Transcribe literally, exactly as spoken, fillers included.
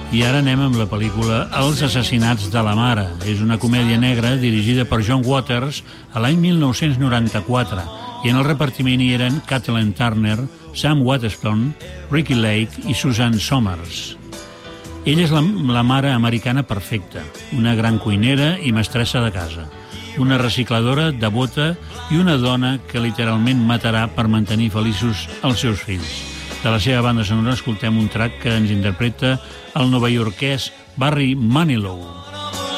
I ara anem amb la pel·lícula Els assassinats de la mare. És una comèdia negra dirigida per John Waters a l'any mil nou-cents noranta-quatre i en el repartiment hi eren Kathleen Turner, Sam Waterston, Ricky Lake i Susan Somers. Ella és la, la mare americana perfecta, una gran cuinera i mestressa de casa, una recicladora devota i una dona que literalment matarà per mantenir feliços els seus fills. De la seva banda sonora escoltem un track que ens interpreta el novaiorquès Barry Manilow.